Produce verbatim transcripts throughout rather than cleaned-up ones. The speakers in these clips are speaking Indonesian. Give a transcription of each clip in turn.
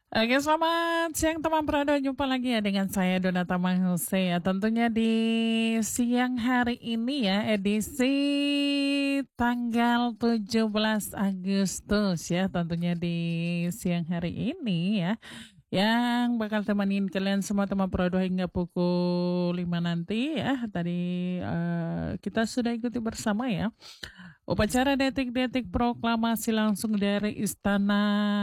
Oke, selamat siang teman Prado. Jumpa lagi ya dengan saya Donata Manghuse ya. Tentunya di siang hari ini ya, edisi tanggal tujuh belas Agustus ya. Tentunya di siang hari ini ya, yang bakal temenin kalian semua teman Prado hingga pukul lima nanti ya. Tadi eh, kita sudah ikuti bersama ya upacara detik-detik proklamasi langsung dari Istana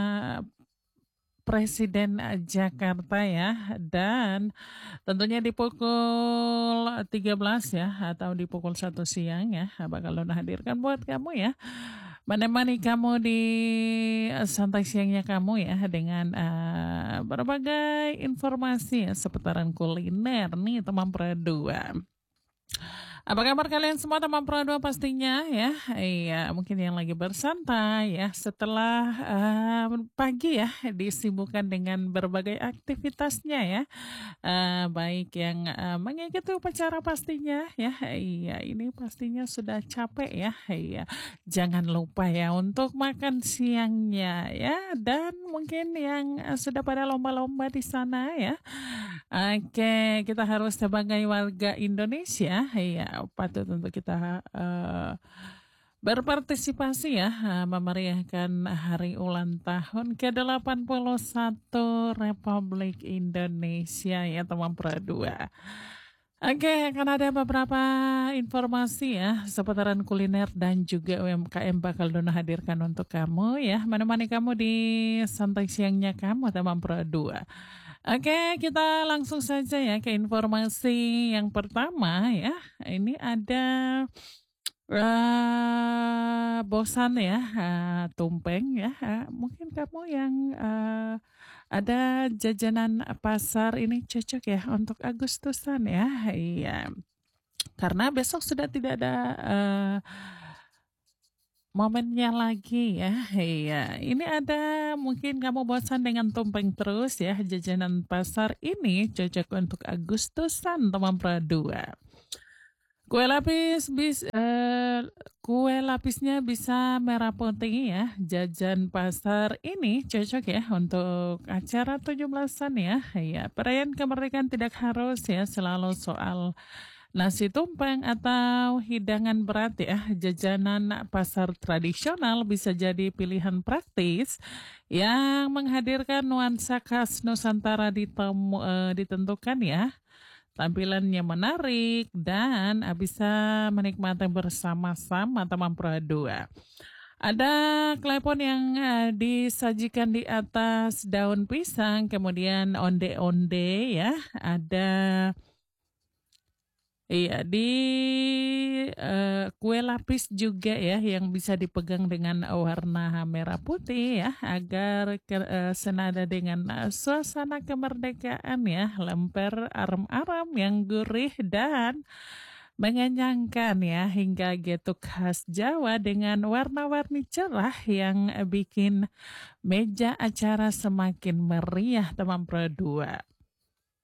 Presiden eh, Jakarta ya, dan tentunya di pukul tiga belas ya atau di pukul satu siang ya bakal Luna hadirkan buat kamu ya, menemani kamu di eh, santai siangnya kamu ya dengan eh, berbagai informasi ya seputaran kuliner nih teman Perdua. Apa kabar kalian semua teman Pro dua pastinya ya? Iya, mungkin yang lagi bersantai ya setelah eh, pagi ya disibukkan dengan berbagai aktivitasnya ya. Eh, baik yang eh, mengikuti upacara pastinya ya. Iya, ini pastinya sudah capek ya. Iya. Jangan lupa ya untuk makan siangnya ya, dan mungkin yang eh, sudah pada lomba-lomba di sana ya. Oke, kita harus sebagai warga Indonesia, ya patut untuk kita eh, berpartisipasi ya, eh, memeriahkan hari ulang tahun ke delapan puluh satu Republik Indonesia ya teman Pradua. Oke, akan ada beberapa informasi ya seputaran kuliner dan juga U M K M bakal Dona hadirkan untuk kamu ya, menemani kamu di santai siangnya kamu teman Pradua. Oke, kita langsung saja ya ke informasi yang pertama ya. Ini ada eh bosan ya, eh, tumpeng ya. Eh, mungkin kamu yang eh, ada jajanan pasar ini cocok ya untuk Agustusan ya. Iya, karena besok sudah tidak ada eh, momennya lagi ya. Iya, ini ada mungkin kamu bosan dengan tumpeng terus ya. Jajanan pasar ini cocok untuk Agustusan teman Pradua. Kue lapis bis eh, kue lapisnya bisa merah putih ya. Jajan pasar ini cocok ya untuk acara tujuh belasan ya. Ya, perayaan kemerdekaan tidak harus ya selalu soal nasi tumpeng atau hidangan berat ya. Jajanan pasar tradisional bisa jadi pilihan praktis yang menghadirkan nuansa khas Nusantara ditemu, eh, ditentukan ya. Tampilannya menarik dan eh, bisa menikmati bersama-sama teman Pradua. Ada klepon yang eh, disajikan di atas daun pisang, kemudian onde-onde ya. Ada iya, di eh, kue lapis juga ya yang bisa dipegang dengan warna merah putih ya agar ke- eh, senada dengan eh, suasana kemerdekaan ya, lemper arem-arem yang gurih dan mengenyangkan ya, hingga getuk khas Jawa dengan warna-warni cerah yang eh, bikin meja acara semakin meriah teman Pro dua.